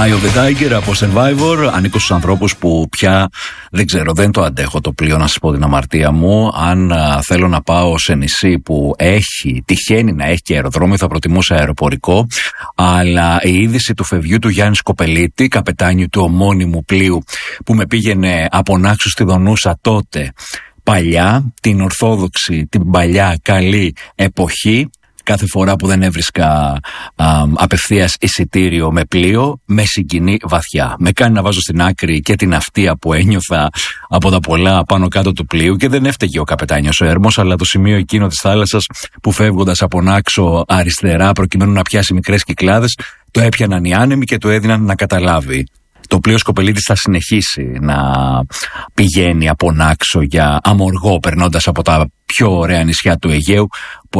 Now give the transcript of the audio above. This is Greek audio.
Eye of the Tiger από Survivor. Ανήκω στους ανθρώπους που πια δεν ξέρω, δεν το αντέχω το πλοίο, να σας πω την αμαρτία μου. Αν θέλω να πάω σε νησί που τυχαίνει να έχει και αεροδρόμιο, θα προτιμούσα αεροπορικό. Αλλά η είδηση του φευγιού του Γιάννη Σκοπελίτη, καπετάνιου του ομώνυμου πλοίου που με πήγαινε από Νάξου στη Δονούσα τότε, παλιά, την ορθόδοξη, την παλιά καλή εποχή, κάθε φορά που δεν έβρισκα απευθείας εισιτήριο με πλοίο, με συγκινεί βαθιά. Με κάνει να βάζω στην άκρη και την αυτία που ένιωθα από τα πολλά πάνω κάτω του πλοίου, και δεν έφταιγε ο καπετάνιος ο Έρμος, αλλά το σημείο εκείνο της θάλασσας που φεύγοντας από Νάξο αριστερά προκειμένου να πιάσει μικρές κυκλάδες, το έπιαναν οι άνεμοι και το έδιναν να καταλάβει. Το πλοίο Σκοπελίτης θα συνεχίσει να πηγαίνει από Νάξο για Αμοργό, περνώντας από τα πιο ωραία νησιά του Αιγαίου, που